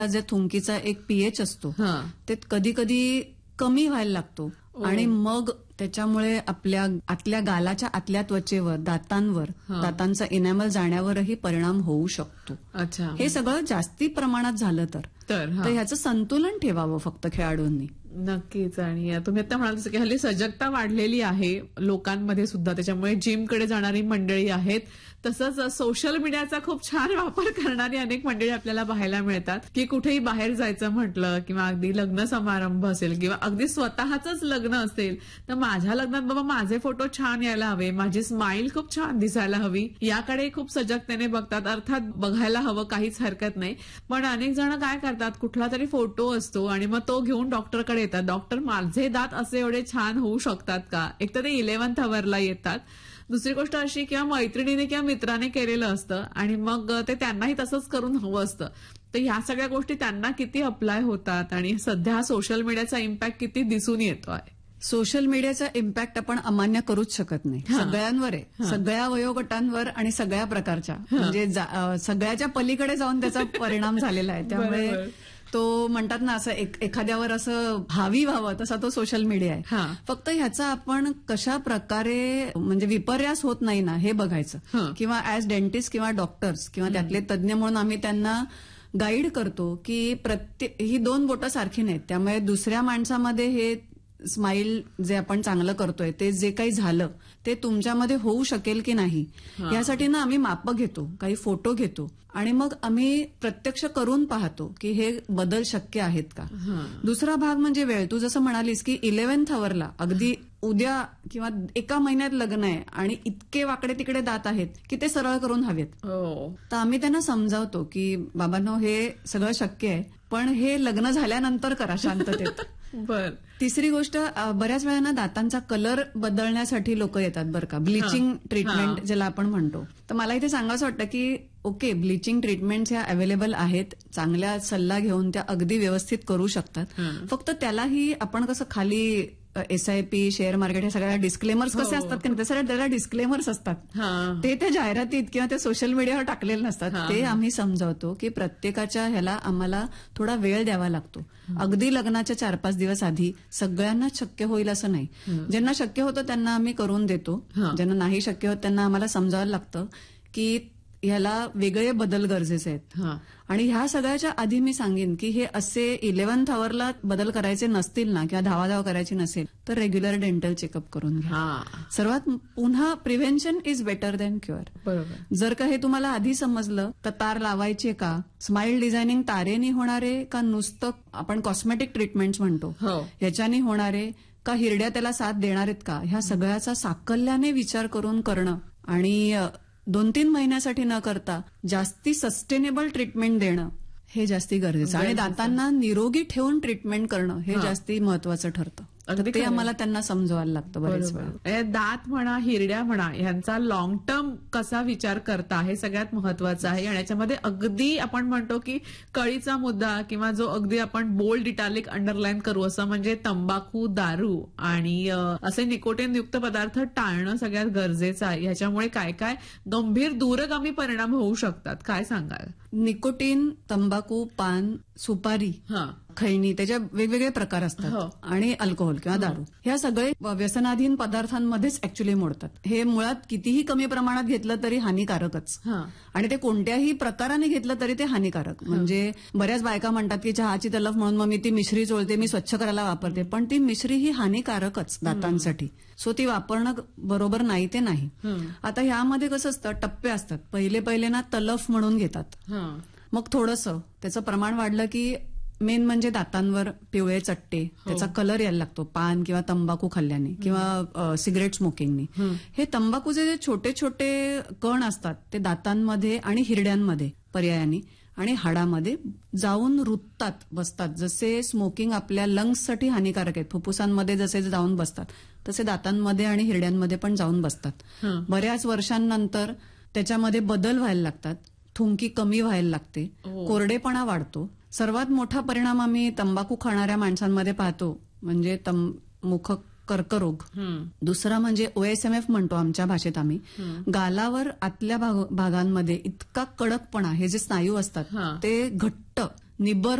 जे थुंकीचा एक पीएच असतो ते कधी कधी कमी व्हायला लागतो आणि मग त्याच्यामुळे आपल्या आतल्या गालाच्या आतल्या त्वचेवर, दातांवर, दातांचा इनॅमल जाण्यावरही परिणाम होऊ शकतो. अच्छा. हे सगळं जास्ती प्रमाणात झालं तर ह्याचं संतुलन ठेवावं फक्त खेळाडूंनी. नक्कीच. आणि तुम्ही आता म्हणाल की हल्ली सजगता वाढलेली आहे लोकांमध्ये सुद्धा, त्याच्यामुळे जिमकडे जाणारी मंडळी आहेत. तसंच सोशल मीडियाचा खूप छान वापर करणारी अनेक मंडळी आपल्याला पाहायला मिळतात की कुठेही बाहेर जायचं म्हटलं किंवा अगदी लग्न समारंभ असेल किंवा अगदी स्वतःच लग्न असेल तर माझ्या लग्नात बाबा माझे फोटो छान यायला हवे, माझी स्माईल खूप छान दिसायला हवी, याकडे खूप सजगतेने बघतात. अर्थात बघायला हवं, काहीच हरकत नाही. पण अनेक जण काय करतात, कुठला तरी फोटो असतो आणि मग तो घेऊन डॉक्टरकडे येतात. डॉक्टर माझे दात असे एवढे छान होऊ शकतात का? एक तर ते 11th अवरला येतात. दुसरी गोष्ट अशी किंवा मैत्रिणीने किंवा मित्राने केलेलं असतं आणि मग ते त्यांनाही तसंच करून हवं असतं. तर ह्या सगळ्या गोष्टी त्यांना किती अप्लाय होतात आणि सध्या सोशल मीडियाचा इम्पॅक्ट किती दिसून येतो आहे? सोशल मीडियाचा इम्पॅक्ट आपण अमान्य करूच शकत नाही. सगळ्यांवर आहे, सगळ्या वयोगटांवर आणि सगळ्या प्रकारच्या, म्हणजे सगळ्याच्या पलीकडे जाऊन त्याचा परिणाम झालेला आहे. त्यामुळे तो म्हणतात ना असं एखाद्यावर असं हावी व्हावं तसा तो सोशल मीडिया आहे. फक्त ह्याचा आपण कशा प्रकारे म्हणजे विपर्यास होत नाही ना हे बघायचं. किंवा ऍज डेंटिस्ट किंवा डॉक्टर्स किंवा त्यातले तज्ज्ञ म्हणून आम्ही त्यांना गाईड करतो की ही 2 बोटं सारखी नाहीत. त्यामुळे दुसऱ्या माणसामध्ये हे स्माईल जे आपण चांगलं करतोय ते जे काही झालं ते तुमच्यामध्ये होऊ शकेल की नाही यासाठी ना आम्ही मापं घेतो, काही फोटो घेतो आणि मग आम्ही प्रत्यक्ष करून पाहतो की हे बदल शक्य आहेत का. दुसरा भाग म्हणजे वेळ. तू जसं म्हणालीस की 11th अवरला अगदी उद्या किंवा एका महिन्यात लग्न आहे आणि इतके वाकडे तिकडे दात आहेत की ते सरळ करून हवेत. तर आम्ही त्यांना समजावतो की बाबांनो हे सगळं शक्य आहे पण हे लग्न झाल्यानंतर करा शांततेत. बर. तिसरी गोष्ट, बऱ्याच वेळाना दातांचा कलर बदलण्यासाठी लोक येतात बरं का, ब्लिचिंग ट्रीटमेंट ज्याला आपण म्हणतो. तर मला इथे सांगायचं वाटतं की ओके, ब्लिचिंग ट्रीटमेंट्स ह्या अवेलेबल आहेत, चांगल्या सल्ला घेऊन त्या अगदी व्यवस्थित करू शकतात. फक्त त्यालाही आपण कसं खाली SIP, शेअर मार्केट, हे सगळ्या डिस्क्लेमर्स कसे असतात की त्याला डिस्क्लेमर्स असतात, ते त्या जाहिरातीत किंवा त्या सोशल मीडियावर टाकलेले नसतात. ते आम्ही समजावतो की प्रत्येकाच्या ह्याला आम्हाला थोडा वेळ द्यावा लागतो. अगदी लग्नाच्या 4-5 दिवस आधी सगळ्यांना शक्य होईल असं नाही. ज्यांना शक्य होतं त्यांना आम्ही करून देतो, ज्यांना नाही शक्य होत त्यांना आम्हाला समजावायला लागतं की ह्याला वेगळे बदल गरजेचे आहेत. आणि ह्या सगळ्याच्या आधी मी सांगेन की हे असे 11th अवरला बदल करायचे नसतील ना किंवा धावाधाव करायची नसेल तर रेग्युलर डेंटल चेकअप करून घ्या. सर्वात पुन्हा prevention is better than cure. बरोबर. जर का हे तुम्हाला आधी समजलं तर तार लावायचे का, स्माईल डिझायनिंग तारेनी होणारे का नुसतं आपण कॉस्मेटिक ट्रीटमेंट्स म्हणतो ह्याच्यानी होणारे का हिरड्या त्याला साथ देणार आहेत का, ह्या सगळ्याचा साकल्याने विचार करून करणं आणि 2-3 महिन्यासाठी न करता जास्ती सस्टेनेबल ट्रीटमेंट देणं हे जास्ती गरजेचं आणि दातांना निरोगी ठेवून ट्रीटमेंट करणं हे जास्ती महत्वाचं ठरतं. ते आम्हाला त्यांना समजवायला लागतं बरेच वेळा. दात म्हणा, हिरड्या म्हणा, ह्यांचा लॉंग टर्म कसा विचार करता हे सगळ्यात महत्वाचं आहे. आणि याच्यामध्ये अगदी आपण म्हणतो की कळीचा मुद्दा किंवा जो अगदी आपण बोल्ड इटालिक अंडरलाईन करू असं म्हणजे तंबाखू, दारू आणि असे निकोटीन युक्त पदार्थ टाळणं सगळ्यात गरजेचं आहे. ह्याच्यामुळे काय काय गंभीर दूरगामी परिणाम होऊ शकतात, काय सांगाल? निकोटीन, तंबाखू, पान, सुपारी, खैनी, त्याच्या वेगवेगळे प्रकार असतात आणि अल्कोहोल किंवा दारू, ह्या सगळे व्यसनाधीन पदार्थांमध्येच ऍक्च्युली मोडतात. हे मुळात कितीही कमी प्रमाणात घेतलं तरी हानिकारकच आणि ते कोणत्याही प्रकाराने घेतलं तरी ते हानिकारक. म्हणजे बऱ्याच बायका म्हणतात की चहाची तलफ म्हणून मग मी ती मिश्री चोळते, मी स्वच्छ करायला वापरते, पण ती मिश्री ही हानिकारकच दातांसाठी. सो ती वापरणं बरोबर नाही ते नाही. आता ह्यामध्ये कसं असतं, टप्पे असतात. पहिले ना तलफ म्हणून घेतात, मग थोडंसं त्याचं प्रमाण वाढलं की मेन म्हणजे दातांवर पिवळे चट्टे, त्याचा कलर यायला लागतो पान किंवा तंबाखू खाल्ल्याने किंवा सिगरेट स्मोकिंगने. हे तंबाखूचे जे छोटे छोटे कण असतात ते दातांमध्ये आणि हिरड्यांमध्ये पर्यायाने आणि हाडामध्ये जाऊन रुततात, बसतात. जसे स्मोकिंग आपल्या लंग्ससाठी हानिकारक आहेत, फुफ्फुसांमध्ये जसे जाऊन बसतात तसे दातांमध्ये आणि हिरड्यांमध्ये पण जाऊन बसतात. बऱ्याच वर्षांनंतर त्याच्यामध्ये बदल व्हायला लागतात, थुंकी कमी व्हायला लागते, कोरडेपणा वाढतो. सर्वात मोठा परिणाम आम्ही तंबाखू खाणाऱ्या माणसांमध्ये पाहतो म्हणजे मुख कर्करोग. दुसरा म्हणजे OSMF म्हणतो आमच्या भाषेत आम्ही. गालावर आतल्या भागांमध्ये इतका कडकपणा, हे जे स्नायू असतात ते घट्ट निब्बर